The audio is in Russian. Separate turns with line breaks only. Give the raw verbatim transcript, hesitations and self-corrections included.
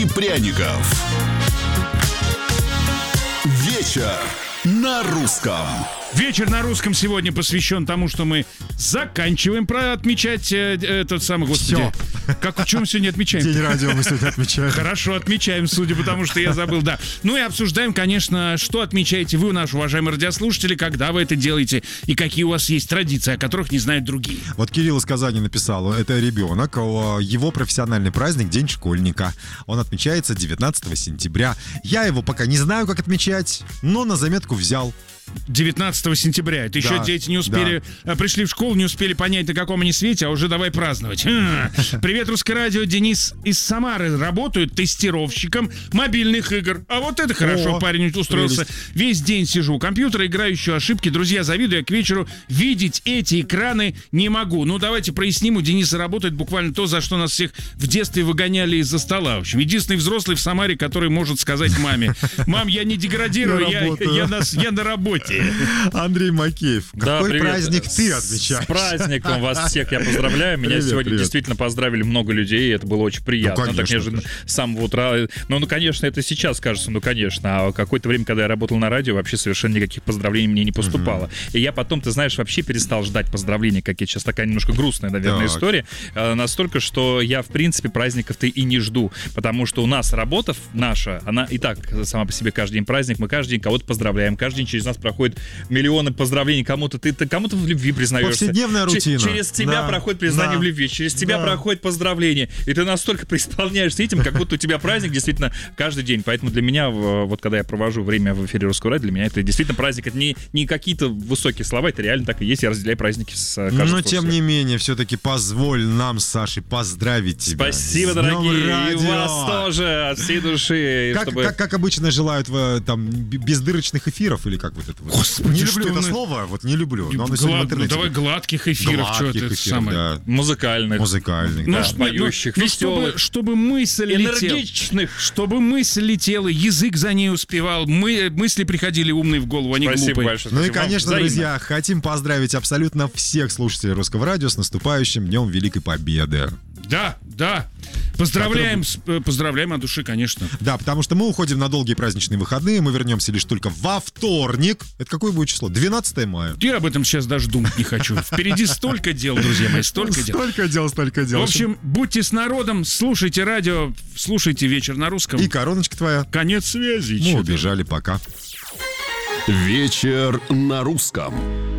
пряников. Вечер на русском.
Вечер на русском сегодня посвящен тому, что мы заканчиваем про отмечать э, этот самый, господи.
Всё.
Как в чем сегодня отмечаем?
День радио мы сегодня отмечаем.
Хорошо, отмечаем, судя по тому, что я забыл, да. Ну и обсуждаем, конечно, что отмечаете вы, наши уважаемые радиослушатели, когда вы это делаете, и какие у вас есть традиции, о которых не знают другие.
Вот Кирилл из Казани написал, это ребенок, его профессиональный праздник — День школьника. Он отмечается девятнадцатого сентября. Я его пока не знаю, как отмечать, но на заметку взял.
девятнадцатого сентября. Это еще
Да,
дети не успели,
да.
пришли в школу, не успели понять, на каком они свете, а уже давай праздновать. Хм. Привет, Русское радио. Денис из Самары работает тестировщиком мобильных игр. А вот это хорошо,
О,
парень устроился.
прелесть.
Весь день сижу у компьютера, играю еще ошибки. Друзья, завидую, я к вечеру видеть эти экраны не могу. Ну, давайте проясним, у Дениса работает буквально то, за что нас всех в детстве выгоняли из-за стола. В общем, единственный взрослый в Самаре, который может сказать маме: мам, я не деградирую,
Я
я,
работаю.
я, на, я на работе.
Андрей Макеев,
Да,
какой
привет.
праздник ты
С-
отмечаешь?
С праздником вас всех я поздравляю. Меня
Привет,
сегодня
привет.
действительно поздравили много людей, и это было очень приятно.
Ну, конечно,
так неожиданно с самого утра. Ну, ну, конечно, это сейчас кажется, ну, конечно. А какое-то время, когда я работал на радио, вообще совершенно никаких поздравлений мне не поступало. Uh-huh. И я потом, ты знаешь, вообще перестал ждать поздравлений, как я сейчас, такая немножко грустная, наверное,
Так.
история. А, настолько, что я, в принципе, праздников-то и не жду. Потому что у нас работа наша, она и так сама по себе каждый день праздник. Мы каждый день кого-то поздравляем. Каждый день через нас проходит миллионы поздравлений. Кому-то ты, ты кому-то в любви признаешься.
Повседневная
Ч-
рутина.
через тебя
Да.
проходит признание
Да.
в любви, через тебя
Да.
проходит поздравление. И ты настолько преисполняешься этим, как будто у тебя праздник действительно каждый день. Поэтому для меня, в- вот когда я провожу время в эфире Русского радио, для меня это действительно праздник. Это не, не какие-то высокие слова, это реально так и есть. Я разделяю праздники с э, каждым
Но тем
слушателем.
не менее, все-таки позволь нам с Сашей поздравить тебя.
Спасибо,
С Днем
дорогие. И
радио.
вас тоже от всей души.
Как,
чтобы...
как, как обычно желают в, там, б- бездырочных эфиров или как вот это вот?
Господи,
не
что
люблю это
вы-
слово, вот не люблю. Но оно сегодня в
Глад- ну,
интернете.
давай гладких эфиров, что
Гладких
это
эфиров,
самое.
да.
Музыкальных.
Музыкальных,
Ну,
да.
ш-
поющих,
ну, ну, чтобы,
веселых.
чтобы мысль летела.
Энергичных.
Чтобы мысль летела, язык за ней успевал, мы, мысли приходили умные в голову, а не
Спасибо
глупые.
большое.
Ну и,
Спасибо вам.
конечно,
Взаимно.
друзья, хотим поздравить абсолютно всех слушателей Русского радио с наступающим Днем Великой Победы.
Да, да. Поздравляем, с- э, поздравляем от души, конечно.
Да, потому что мы уходим на долгие праздничные выходные, мы вернемся лишь только во вторник. Это какое будет число? двенадцатое мая.
Я об этом сейчас даже думать не хочу. Впереди столько дел, друзья мои, столько дел.
Столько дел, столько дел.
В общем, будьте с народом, слушайте радио, слушайте «Вечер на русском».
и короночка твоя.
Конец связи.
Мы
чё-то.
убежали, пока.
Вечер на русском.